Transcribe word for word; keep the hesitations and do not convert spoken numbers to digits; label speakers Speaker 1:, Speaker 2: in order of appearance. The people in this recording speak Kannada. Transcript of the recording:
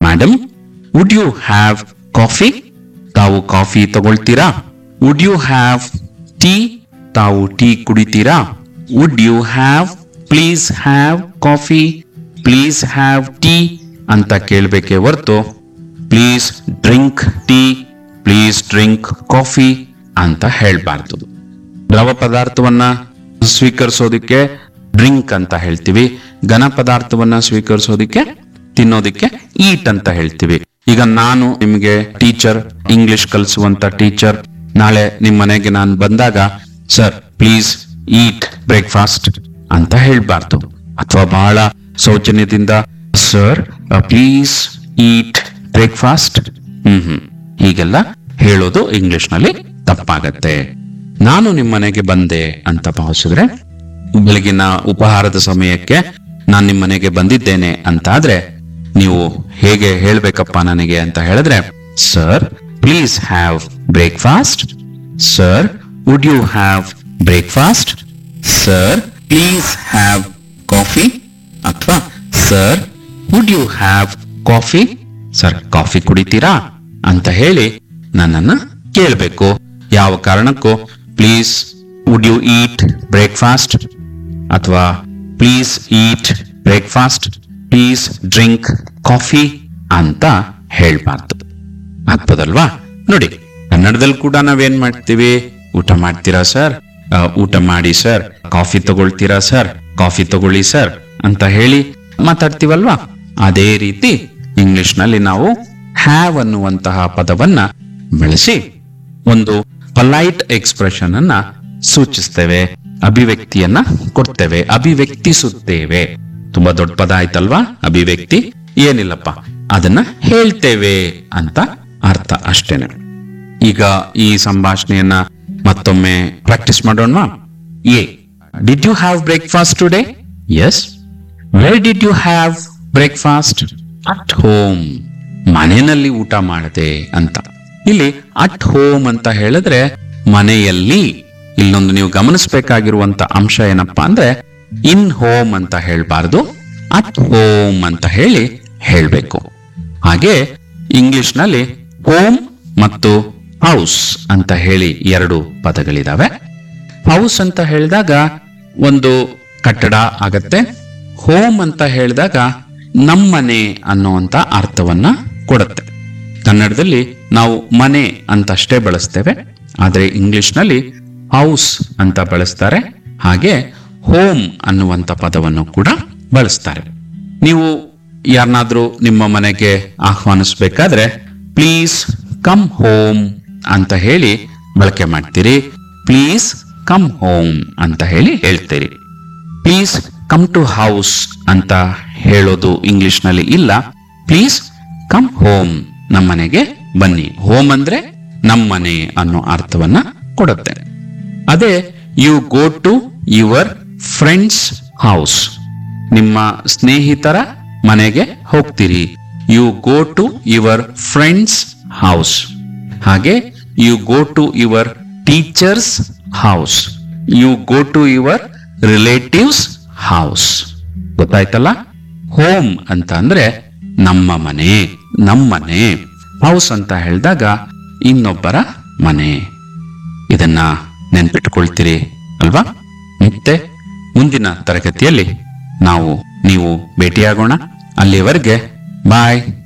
Speaker 1: Madam, would you have coffee? ತಾವು coffee ತಗೊಳ್ತೀರಾ? Would you have tea? ತಾವು ಟೀ ಕುಡಿತೀರಾ? Would you have, please have coffee, please have tea ಅಂತ ಕೇಳಬೇಕೆ ಹೊರತು please drink tea, please drink coffee ಅಂತ ಹೇಳ್ಬಾರ್ದು. ದ್ರವ ಪದಾರ್ಥವನ್ನ ಸ್ವೀಕರಿಸೋದಿಕ್ಕೆ ಡ್ರಿಂಕ್ ಅಂತ ಹೇಳ್ತೀವಿ, ಘನ ಪದಾರ್ಥವನ್ನ ಸ್ವೀಕರಿಸೋದಿಕ್ಕೆ ತಿನ್ನೋದಿಕ್ಕೆ ಈಟ್ ಅಂತ ಹೇಳ್ತೀವಿ. ಈಗ ನಾನು ನಿಮಗೆ ಟೀಚರ್, ಇಂಗ್ಲಿಷ್ ಕಲಿಸುವಂತ ಟೀಚರ್, ನಾಳೆ ನಿಮ್ಮ ಮನೆಗೆ ನಾನು ಬಂದಾಗ ಸರ್ ಪ್ಲೀಸ್ ಈಟ್ ಬ್ರೇಕ್ಫಾಸ್ಟ್ ಅಂತ ಹೇಳ್ಬಾರ್ದು. ಅಥವಾ ಬಹಳ ಸೌಜನ್ಯದಿಂದ ಸರ್ ಪ್ಲೀಸ್ ಈಟ್ ಬ್ರೇಕ್ಫಾಸ್ಟ್, ಹ್ಮ್ ಹ್ಮ್ ಹೀಗೆಲ್ಲ ಹೇಳೋದು ಇಂಗ್ಲಿಷ್ ನಲ್ಲಿ ತಪ್ಪಾಗತ್ತೆ. ನಾನು ನಿಮ್ಮ ಮನೆಗೆ ಬಂದೆ ಅಂತ ಭಾವಿಸಿದ್ರೆ, ಬೆಳಗಿನ ಉಪಹಾರದ ಸಮಯಕ್ಕೆ ನಾನು ನಿಮ್ಮ ಮನೆಗೆ ಬಂದಿದ್ದೇನೆ ಅಂತ ಆದ್ರೆ ನೀವು ಹೇಗೆ ಹೇಳ್ಬೇಕಪ್ಪ ನನಗೆ ಅಂತ ಹೇಳಿದ್ರೆ, sir please have breakfast, sir would you have breakfast, sir please have coffee, ಅಥವಾ sir would you have coffee, sir coffee ಕುಡಿತೀರಾ ಅಂತ ಹೇಳಿ ನನ್ನನ್ನ ಕೇಳಬೇಕು. ಯಾವ ಕಾರಣಕ್ಕೂ please would you eat breakfast ಅಥವಾ please eat breakfast, please drink coffee ಅಂತ ಹೇಳ್ಬಾರ್ದು. ಆಗ್ತದಲ್ವಾ? ನೋಡಿ, ಕನ್ನಡದಲ್ಲಿ ಕೂಡ ನಾವೇನ್ ಮಾಡ್ತೀವಿ, ಊಟ ಮಾಡ್ತೀರಾ ಸರ್, ಊಟ ಮಾಡಿ ಸರ್, ಕಾಫಿ ತಗೊಳ್ತೀರಾ ಸರ್, ಕಾಫಿ ತಗೊಳ್ಳಿ ಸರ್ ಅಂತ ಹೇಳಿ ಮಾತಾಡ್ತೀವಲ್ವಾ? ಅದೇ ರೀತಿ ಇಂಗ್ಲಿಷ್ ನಲ್ಲಿ ನಾವು ಹ್ಯಾವ್ ಅನ್ನುವಂತಹ ಪದವನ್ನ ಬಳಸಿ ಒಂದು ಪೊಲೈಟ್ ಎಕ್ಸ್ಪ್ರೆಷನ್ ಅನ್ನ ಸೂಚಿಸ್ತೇವೆ, ಅಭಿವ್ಯಕ್ತಿಯನ್ನ ಕೊಡ್ತೇವೆ, ಅಭಿವ್ಯಕ್ತಿಸುತ್ತೇವೆ. ತುಂಬಾ ದೊಡ್ಡ ಪದ ಆಯ್ತಲ್ವಾ ಅಭಿವ್ಯಕ್ತಿ? ಏನಿಲ್ಲಪ್ಪ, ಅದನ್ನ ಹೇಳ್ತೇವೆ ಅಂತ ಅರ್ಥ ಅಷ್ಟೇನೆ. ಈಗ ಈ ಸಂಭಾಷಣೆಯನ್ನ ಮತ್ತೊಮ್ಮೆ ಪ್ರಾಕ್ಟೀಸ್ ಮಾಡೋಣ. A, did you have breakfast today? S. Where did you have breakfast? At home. ಮನೆಯಲ್ಲಿ ಊಟ ಮಾಡದೆ ಅಂತ. ಇಲ್ಲಿ ಅಟ್ ಹೋಮ್ ಅಂತ ಹೇಳಿದ್ರೆ ಮನೆಯಲ್ಲಿ. ಇಲ್ಲೊಂದು ನೀವು ಗಮನಿಸಬೇಕಾಗಿರುವಂತ ಅಂಶ ಏನಪ್ಪಾ ಅಂದ್ರೆ, ಇನ್ ಹೋಮ್ ಅಂತ ಹೇಳ್ಬಾರ್ದು, ಅಟ್ ಹೋಮ್ ಅಂತ ಹೇಳಿ ಹೇಳ್ಬೇಕು. ಹಾಗೆ ಇಂಗ್ಲಿಷ್ ನಲ್ಲಿ ಹೋಮ್ ಮತ್ತು ಹೌಸ್ ಅಂತ ಹೇಳಿ ಎರಡು ಪದಗಳಿದಾವೆ. ಹೌಸ್ ಅಂತ ಹೇಳಿದಾಗ ಒಂದು ಕಟ್ಟಡ ಆಗತ್ತೆ, ಹೋಮ್ ಅಂತ ಹೇಳಿದಾಗ ನಮ್ಮನೆ ಅನ್ನುವಂತ ಅರ್ಥವನ್ನ ಕೊಡುತ್ತೆ. ಕನ್ನಡದಲ್ಲಿ ನಾವು ಮನೆ ಅಂತ ಅಷ್ಟೇ ಬಳಸ್ತೇವೆ, ಆದ್ರೆ ಇಂಗ್ಲಿಷ್ ನಲ್ಲಿ ಹೌಸ್ ಅಂತ ಬಳಸ್ತಾರೆ. ಹಾಗೆ ಹೋಮ್ ಅನ್ನುವಂತ ಪದವನ್ನು ಕೂಡ ಬಳಸ್ತಾರೆ. ನೀವು ಯಾರನ್ನಾದ್ರೂ ನಿಮ್ಮ ಮನೆಗೆ ಆಹ್ವಾನಿಸ್ಬೇಕಾದ್ರೆ ಪ್ಲೀಸ್ ಕಮ್ ಹೋಮ್ ಅಂತ ಹೇಳಿ ಬಳಕೆ ಮಾಡ್ತೀರಿ, ಪ್ಲೀಸ್ ಕಮ್ ಹೋಮ್ ಅಂತ ಹೇಳಿ ಹೇಳ್ತೀರಿ. ಪ್ಲೀಸ್ ಕಮ್ ಟು ಹೌಸ್ ಅಂತ ಹೇಳೋದು ಇಂಗ್ಲಿಷ್ ನಲ್ಲಿ ಇಲ್ಲ. ಪ್ಲೀಸ್ ಕಮ್ ಹೋಮ್, ನಮ್ಮನೆಗೆ ಬನ್ನಿ. ಹೋಮ್ ಅಂದ್ರೆ ನಮ್ಮನೆ ಅನ್ನೋ ಅರ್ಥವನ್ನ ಕೊಡುತ್ತೆ. ಅದೇ you go to your friends house, ನಿಮ್ಮ ಸ್ನೇಹಿತರ ಮನೆಗೆ ಹೋಗ್ತೀರಿ. You go to your friends house. ಹಾಗೆ you go to your teachers house, you go to your relatives house. ಗೊತ್ತಾಯ್ತಲ್ಲ? ಹೋಮ್ ಅಂತ ಅಂದ್ರೆ ನಮ್ಮ ಮನೆ, ನಮ್ಮನೆ. ಹೌಸ್ ಅಂತ ಹೇಳಿದಾಗ ಇನ್ನೊಬ್ಬರ ಮನೆ. ಇದನ್ನ ನೆನ್ಪಿಟ್ಕೊಳ್ತೀರಿ ಅಲ್ವಾ? ಮತ್ತೆ ಮುಂದಿನ ತರಗತಿಯಲ್ಲಿ ನಾವು ನೀವು ಭೇಟಿಯಾಗೋಣ. ಅಲ್ಲಿಯವರೆಗೆ ಬಾಯ್.